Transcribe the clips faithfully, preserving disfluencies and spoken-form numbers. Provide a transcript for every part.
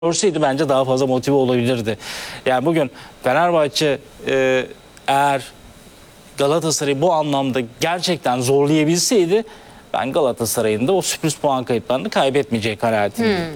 Görseydi bence daha fazla motive olabilirdi. Yani bugün Fenerbahçe e, eğer Galatasaray'ı bu anlamda gerçekten zorlayabilseydi ben Galatasaray'ın da o sürpriz puan kayıplarını kaybetmeyeceği kanaatindeyim. Hmm.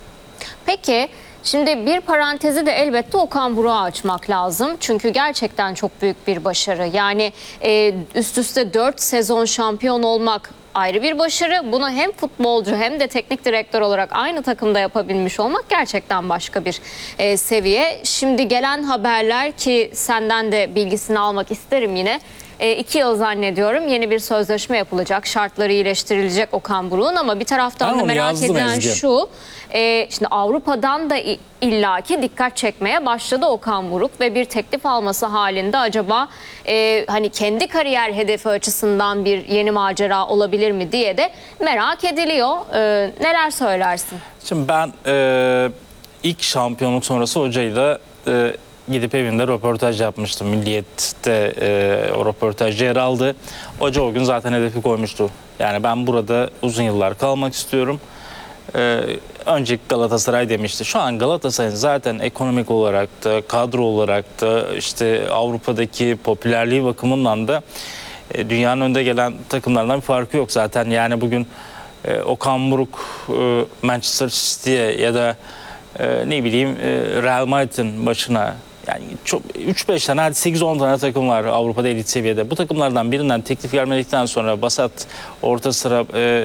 Peki şimdi bir parantezi de elbette Okan Buruk'a açmak lazım. Çünkü gerçekten çok büyük bir başarı. Yani e, üst üste dört sezon şampiyon olmak ayrı bir başarı. Bunu hem futbolcu hem de teknik direktör olarak aynı takımda yapabilmiş olmak gerçekten başka bir e, seviye. Şimdi gelen haberler ki senden de bilgisini almak isterim yine. E, iki yıl zannediyorum yeni bir sözleşme yapılacak. Şartları iyileştirilecek Okan Buruk'un ama bir taraftan Tamam, da merak yazdım edilen Ezgi. şu. E, şimdi Avrupa'dan da illaki dikkat çekmeye başladı Okan Buruk ve bir teklif alması halinde acaba e, hani kendi kariyer hedefi açısından bir yeni macera olabilir mi diye de merak ediliyor. E, neler söylersin? Şimdi ben e, ilk şampiyonluk sonrası hocayla e, gidip evinde röportaj yapmıştım. Milliyet'te e, o röportajda yer aldı. Hoca o gün zaten hedefi koymuştu. Yani ben burada uzun yıllar kalmak istiyorum. Ee, önceki Galatasaray demişti. Şu an Galatasaray'ın zaten ekonomik olarak da kadro olarak da işte Avrupa'daki popülerliği bakımından da e, dünyanın önde gelen takımlarından bir farkı yok zaten. Yani bugün e, Okan Buruk e, Manchester City'ye ya da e, ne bileyim e, Real Madrid'in başına yani çok üç beş tane hadi sekiz on tane takım var Avrupa'da elit seviyede. Bu takımlardan birinden teklif gelmedikten sonra basat orta sıra e,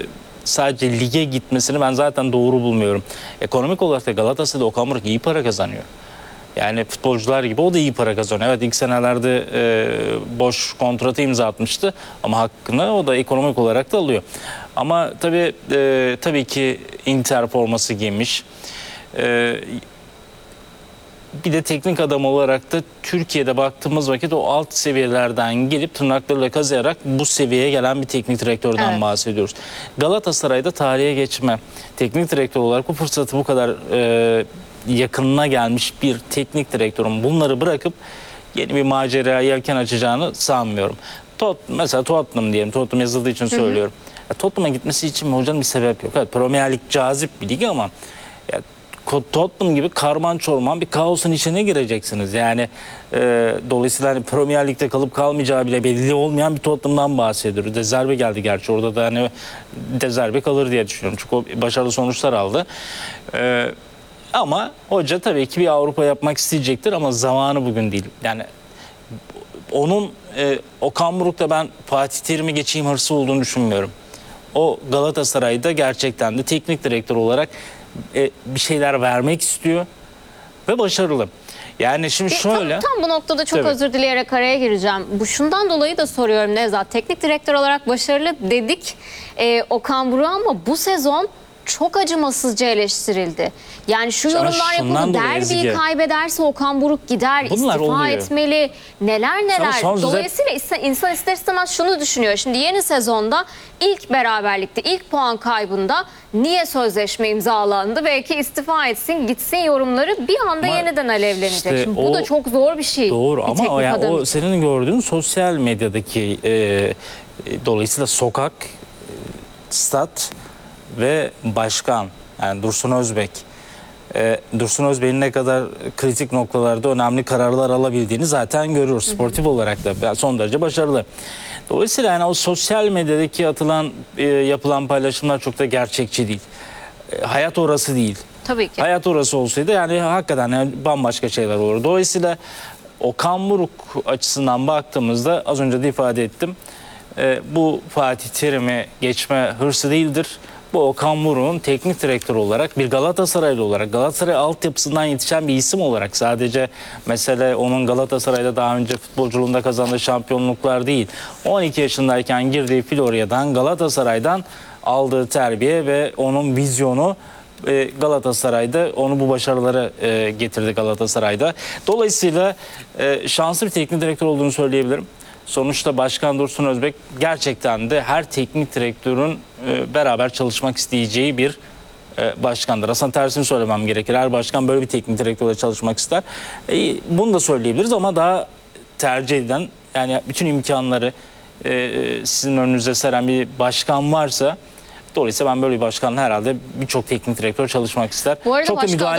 sadece lige gitmesini ben zaten doğru bulmuyorum. Ekonomik olarak da Galatasaray'da Okan Buruk iyi para kazanıyor. Yani futbolcular gibi o da iyi para kazanıyor. Evet ilk senelerde e, boş kontratı imza atmıştı ama hakkını o da ekonomik olarak da alıyor. Ama tabii e, tabii ki Inter forması giymiş. E, Bir de teknik adam olarak da Türkiye'de baktığımız vakit o alt seviyelerden gelip tırnaklarıyla kazıyarak bu seviyeye gelen bir teknik direktörden evet. bahsediyoruz. Galatasaray'da tarihe geçme teknik direktör olarak bu fırsatı bu kadar e, yakınına gelmiş bir teknik direktörün bunları bırakıp yeni bir maceraya yelken açacağını sanmıyorum. Tot, mesela Tottenham diyelim. Tottenham yazıldığı için söylüyorum. Ya, Tottenham'a gitmesi için hocanın bir sebep yok. Evet, Premier Lig cazip bir lig ama ya, Tottenham gibi karman çorman bir kaosun içine gireceksiniz. Yani e, dolayısıyla hani Premier Lig'de kalıp kalmayacağı bile belli olmayan bir Tottenham'dan bahsediyoruz. De Zerbi geldi gerçi orada da hani De Zerbi kalır diye düşünüyorum. Çünkü o başarılı sonuçlar aldı. E, ama hoca tabii ki bir Avrupa yapmak isteyecektir ama zamanı bugün değil. Yani onun e, Okan Buruk'ta ben Fatih Terim'i geçeyim hırsı olduğunu düşünmüyorum. O Galatasaray'da gerçekten de teknik direktör olarak e, bir şeyler vermek istiyor ve başarılı. Yani şimdi şöyle... Tam, tam bu noktada çok Tabii. özür dileyerek araya gireceğim. Bu şundan dolayı da soruyorum Nevzat. Teknik direktör olarak başarılı dedik e, Okan Buruk ama bu sezon çok acımasızca eleştirildi. Yani şu yorumlar yapıldı. Derbiyi kaybederse Okan Buruk gider, Bunlar istifa oluyor. etmeli. Neler neler. Son Dolayısıyla düzey... insan ister istemez şunu düşünüyor. Şimdi yeni sezonda ilk beraberlikte, ilk puan kaybında niye sözleşme imzalandı? Belki istifa etsin, gitsin yorumları bir anda ama yeniden alevlenecek. Işte Şimdi o, bu da çok zor bir şey. Doğru bir ama yani o için. senin gördüğün sosyal medyadaki e, e, dolayısıyla sokak, e, stat ve başkan yani Dursun Özbek. E, Dursun Özbek'in ne kadar kritik noktalarda önemli kararlar alabildiğini zaten görüyoruz. Sportif olarak da yani son derece başarılı. Dolayısıyla yani o sosyal medyadaki atılan e, yapılan paylaşımlar çok da gerçekçi değil. E, hayat orası değil. Tabii ki. Hayat orası olsaydı yani hakikaten yani bambaşka şeyler olur. Dolayısıyla Okan Buruk açısından baktığımızda az önce de ifade ettim. E, bu Fatih Terim'i geçme hırsı değildir. Bu Okan Buruk'un teknik direktör olarak bir Galatasaraylı olarak Galatasaray altyapısından yetişen bir isim olarak sadece mesele onun Galatasaray'da daha önce futbolculuğunda kazandığı şampiyonluklar değil. on iki yaşındayken girdiği Florya'dan Galatasaray'dan aldığı terbiye ve onun vizyonu Galatasaray'da onu bu başarılara getirdi Galatasaray'da. Dolayısıyla şanslı bir teknik direktör olduğunu söyleyebilirim. Sonuçta Başkan Dursun Özbek gerçekten de her teknik direktörün e, beraber çalışmak isteyeceği bir e, başkandır. Aslında tersini söylemem gerekir. Her başkan böyle bir teknik direktörle çalışmak ister. E, bunu da söyleyebiliriz ama daha tercih edilen yani bütün imkanları e, sizin önünüze seren bir başkan varsa Dolayısıyla ben böyle bir başkanla herhalde birçok teknik direktör çalışmak ister. Bu arada Çok da başka müdahale